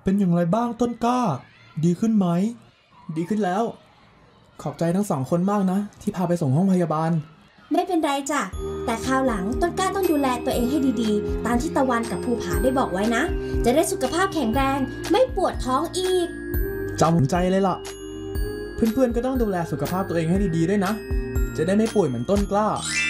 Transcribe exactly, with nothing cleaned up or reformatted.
เป็นอย่างไรบ้างต้นกล้าดีขึ้นไหมดีขึ้นแล้วขอบใจทั้งสองคนมากนะที่พาไปส่งห้องพยาบาลไม่เป็นไรจ้ะแต่คราวหลังต้นกล้าต้องดูแลตัวเองให้ดีๆตามที่ตะวันกับภูผาได้บอกไว้นะจะได้สุขภาพแข็งแรงไม่ปวดท้องอีกจำใจเลยล่ะเพื่อนๆก็ต้องดูแลสุขภาพตัวเองให้ดีๆด้วยนะจะได้ไม่ป่วยเหมือนต้นกล้า